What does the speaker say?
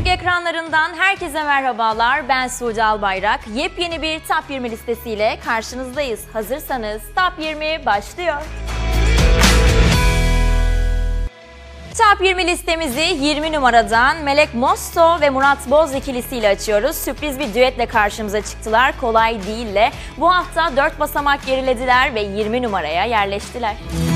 ekranlarından herkese merhabalar. Ben Suudi Albayrak. Yepyeni bir Top 20 listesiyle karşınızdayız. Hazırsanız Top 20 başlıyor. Top 20 listemizi 20 numaradan Melek Mosto ve Murat Boz ikilisiyle açıyoruz. Sürpriz bir düetle karşımıza çıktılar. Kolay değille. Bu hafta 4 basamak gerilediler ve 20 numaraya yerleştiler.